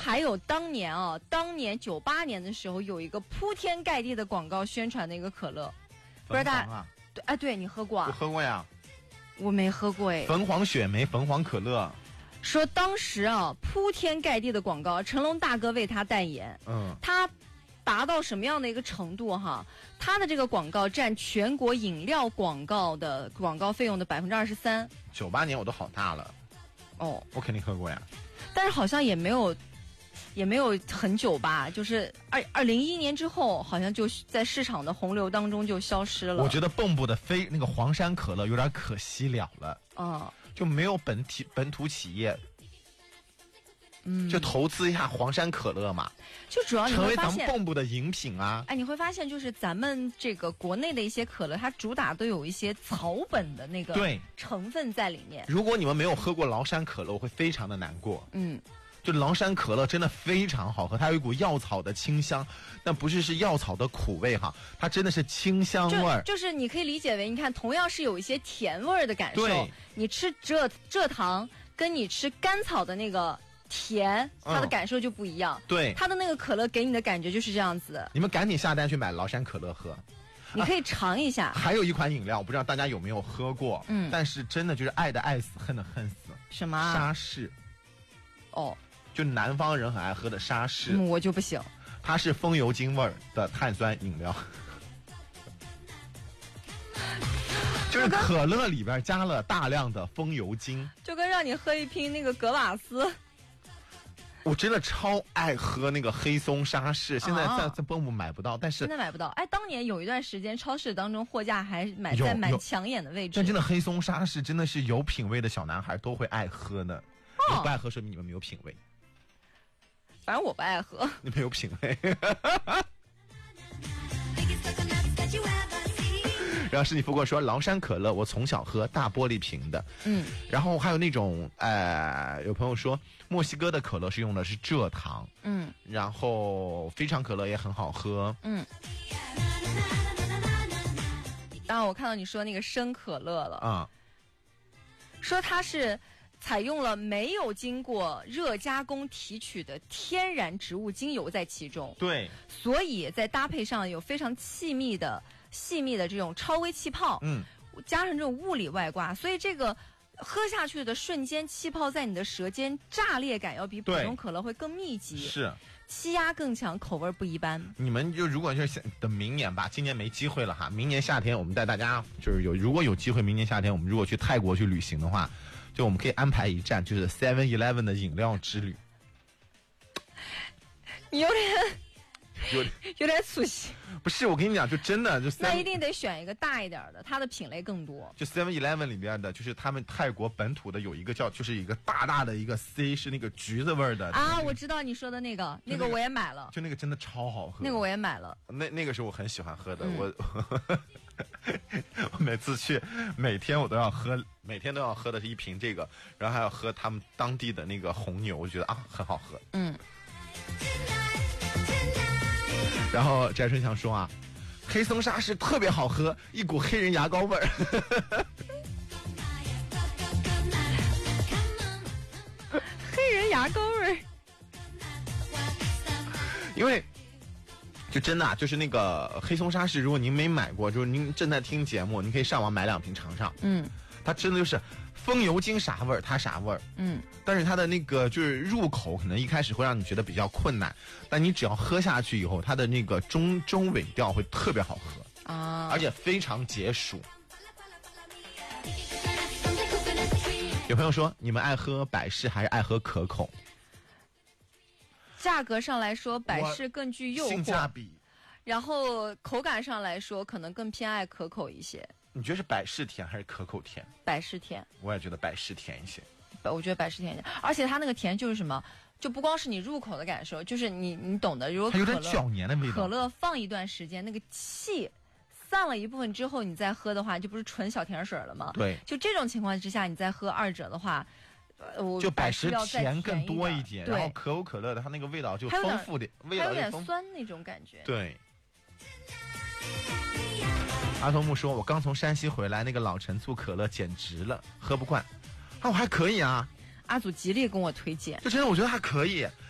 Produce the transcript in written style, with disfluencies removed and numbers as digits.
还有当年98年的时候有一个铺天盖地的广告宣传的一个可乐，不知道大家对你喝过啊？ 我喝过呀， 我没喝过哎。 凤凰雪梅、凤凰可乐。 说当时铺天盖地的广告，成龙大哥为他代言，他达到什么样的一个程度哈？他的这个广告占全国饮料广告的广告费用的23%。 98年我都好大了，我肯定喝过呀， 但是好像也没有很久吧，就是2001年之后，好像就在市场的洪流当中就消失了。 我觉得蚌埠的那个黄山可乐有点可惜了，就没有本土企业。就投资一下黄山可乐嘛， 就主要你会发现成为咱们蚌埠的饮品啊。 你会发现就是咱们这个国内的一些可乐，它主打都有一些草本的那个成分在里面。 如果你们没有喝过崂山可乐，我会非常的难过。就崂山可乐真的非常好喝，它有一股药草的清香，但不是药草的苦味哈，它真的是清香味儿。 就是你可以理解为，你看同样是有一些甜味儿的感受，你吃蔗糖跟你吃甘草的那个甜，它的感受就不一样。 对， 它的那个可乐给你的感觉就是这样子。 你们赶紧下单去买崂山可乐喝， 你可以尝一下。 还有一款饮料，我不知道大家有没有喝过，但是真的就是爱的爱死，恨的恨死。 什么？ 沙士。就南方人很爱喝的沙士。 我就不行。 它是风油精味儿的碳酸饮料。就是可乐里边加了大量的风油精， 就跟让你喝一瓶那个格瓦斯。 我真的超爱喝那个黑松沙士，现在在蚌埠买不到，但是现在买不到。当年有一段时间超市当中货架还在蛮抢眼的位置。 但真的黑松沙士真的是有品味的小男孩都会爱喝的，你不爱喝说明你们没有品味。 反正我不爱喝。 你没有品味。然后施蒂夫跟我说，崂山可乐我从小喝大玻璃瓶的，然后还有那种有朋友说墨西哥的可乐是用的是蔗糖，然后非常可乐也很好喝， 当然我看到你说那个生可乐了，说它是采用了没有经过热加工提取的天然植物精油在其中， 对， 所以在搭配上有非常细密的这种超微气泡，加上这种物理外挂，所以这个喝下去的瞬间，气泡在你的舌尖炸裂感要比普通可乐会更密集， 是气压更强，口味不一般。 你们就如果就是等明年吧，今年没机会了哈，明年夏天我们带大家就是如果有机会，明年夏天我们如果去泰国去旅行的话，就我们可以安排一站就是 7-Eleven 的饮料之旅。 你有点粗心。 不是，我跟你讲，就真的就那一定得选一个大一点的，它的品类更多。 就 7-Eleven 里边的，就是他们泰国本土的有一个就是一个大大的一个 C， 是那个橘子味的啊，我知道你说的那个我也买了， 就那个真的超好喝， 那个我也买了， 那个是我很喜欢喝的，我每次去每天都要喝的是一瓶这个，然后还要喝他们当地的那个红牛，我觉得很好喝。然后翟春强说黑松沙士特别好喝，一股黑人牙膏味儿。 黑人牙膏味儿。 因为就真的就是那个黑松沙士，如果您没买过，就是您正在听节目，您可以上网买2瓶尝尝。它真的就是风油精啥味儿，它啥味儿。但是它的那个就是入口可能一开始会让你觉得比较困难，但你只要喝下去以后，它的那个中尾调会特别好喝而且非常解暑。有朋友说，你们爱喝百事还是爱喝可口？ 价格上来说，百事更具诱惑， 性价比。 然后口感上来说，可能更偏爱可口一些。 你觉得是百事甜还是可口甜？ 百事甜。 我也觉得百事甜一些。 我觉得百事甜一些，而且它那个甜就是什么，就不光是你入口的感受，就是你懂的。如果它有点较黏的味道。 可乐放一段时间，那个气散了一部分之后，你再喝的话，就不是纯小甜水了吗？ 对。 就这种情况之下，你再喝二者的话， 就百事甜更多一点， 然后可口可乐的它那个味道就丰富点，味道有点酸那种感觉。 对。阿童木说，我刚从山西回来，那个老陈醋可乐简直了，喝不惯。我还可以啊。 阿祖极力跟我推荐， 就真的我觉得还可以。